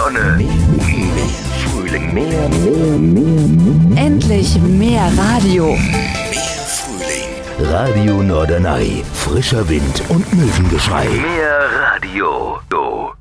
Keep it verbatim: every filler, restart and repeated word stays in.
Sonne, mehr, mehr Frühling, mehr, mehr, mehr, mehr. Endlich mehr Radio. Mehr Frühling. Radio Norderney. Frischer Wind und Möwengeschrei. Mehr Radio.